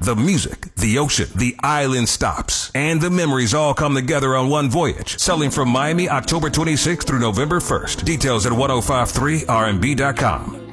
The music, the ocean, the island stops, and the memories all come together on one voyage. Selling from Miami October 26th through November 1st. Details at 1053rnb.com.